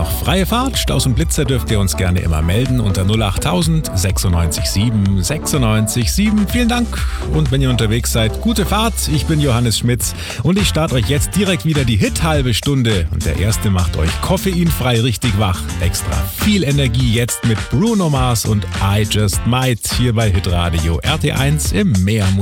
noch freie Fahrt. Staus und Blitzer dürft ihr uns gerne immer melden unter 08000 96 7 96 7. Vielen Dank und wenn ihr unterwegs seid, gute Fahrt. Ich bin Johannes Schmitz und ich starte euch jetzt direkt wieder die Hit-Halbe Stunde. Und der erste macht euch koffeinfrei richtig wach. Extra viel Energie jetzt mit Bruno Mars und I Just Might hier bei Hitradio RT1 im Meer.